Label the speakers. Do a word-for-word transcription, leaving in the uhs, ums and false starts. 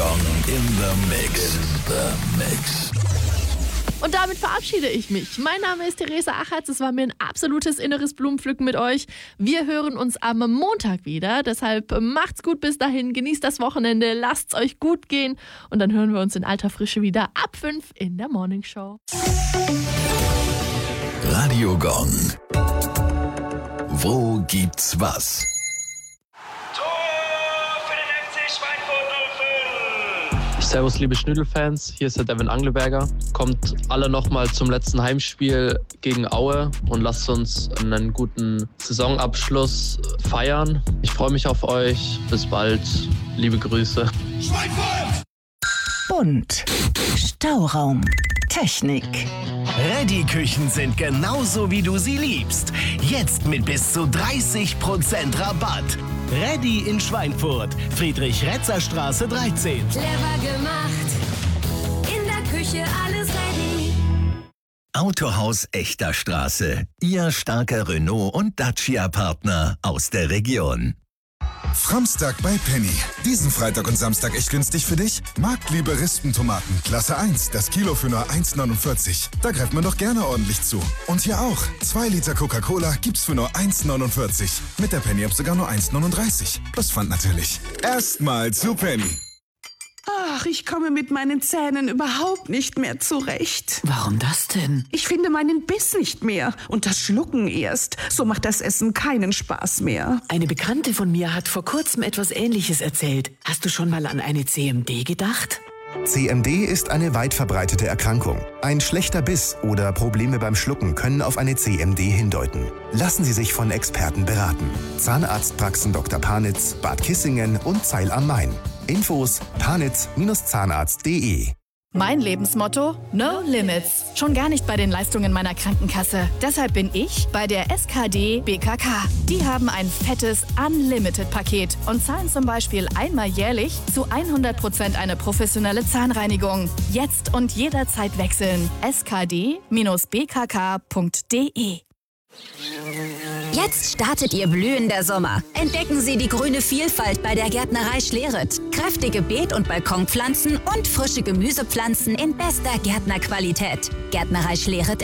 Speaker 1: Gong in the Mix. In the Mix.
Speaker 2: Und damit verabschiede ich mich. Mein Name ist Theresa Achatz. Es war mir ein absolutes inneres Blumenpflücken mit euch. Wir hören uns am Montag wieder. Deshalb macht's gut bis dahin. Genießt das Wochenende. Lasst's euch gut gehen. Und dann hören wir uns in alter Frische wieder ab fünf in der Morning Show.
Speaker 1: Radio Gong. Wo gibt's was?
Speaker 3: Servus liebe Schnüdelfans, hier ist der Devin Angelberger. Kommt alle nochmal zum letzten Heimspiel gegen Aue und lasst uns einen guten Saisonabschluss feiern. Ich freue mich auf euch. Bis bald. Liebe Grüße.
Speaker 4: Schweinfurt!
Speaker 5: Bunt. Stauraum. Technik.
Speaker 6: Reddy-Küchen sind genauso, wie du sie liebst. Jetzt mit bis zu dreißig Prozent Rabatt. Reddy in Schweinfurt. Friedrich-Retzer-Straße dreizehn.
Speaker 7: Clever gemacht. In der Küche alles ready.
Speaker 1: Autohaus Echter Straße. Ihr starker Renault- und Dacia-Partner aus der Region.
Speaker 4: Framstag bei Penny. Diesen Freitag und Samstag echt günstig für dich? Marktliebe Rispentomaten, Klasse eins, das Kilo für nur eins neunundvierzig. Da greift man doch gerne ordentlich zu. Und hier auch. zwei Liter Coca-Cola gibt's für nur eins neunundvierzig. Mit der Penny-App sogar nur eins neununddreißig. Plus Pfand natürlich. Erstmal zu Penny.
Speaker 5: Ach, ich komme mit meinen Zähnen überhaupt nicht mehr zurecht.
Speaker 8: Warum das denn?
Speaker 5: Ich finde meinen Biss nicht mehr und das Schlucken erst. So macht das Essen keinen Spaß mehr.
Speaker 8: Eine Bekannte von mir hat vor kurzem etwas Ähnliches erzählt. Hast du schon mal an eine C M D gedacht?
Speaker 9: C M D ist eine weit verbreitete Erkrankung. Ein schlechter Biss oder Probleme beim Schlucken können auf eine C M D hindeuten. Lassen Sie sich von Experten beraten. Zahnarztpraxen Doktor Panitz, Bad Kissingen und Zeil am Main. Infos panitz Zahnarzt punkt de.
Speaker 10: Mein Lebensmotto? No Limits. Schon gar nicht bei den Leistungen meiner Krankenkasse. Deshalb bin ich bei der S K D B K K. Die haben ein fettes Unlimited-Paket und zahlen zum Beispiel einmal jährlich zu hundert Prozent eine professionelle Zahnreinigung. Jetzt und jederzeit wechseln. S K D B K K punkt de.
Speaker 7: Jetzt startet Ihr blühender Sommer. Entdecken Sie die grüne Vielfalt bei der Gärtnerei Schleret. Kräftige Beet- und Balkonpflanzen und frische Gemüsepflanzen in bester Gärtnerqualität. Gärtnerei Schleret